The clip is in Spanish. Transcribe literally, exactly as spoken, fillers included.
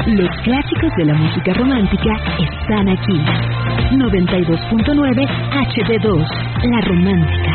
Los clásicos de la música romántica están aquí. noventa y dos punto nueve H D dos, La Romántica.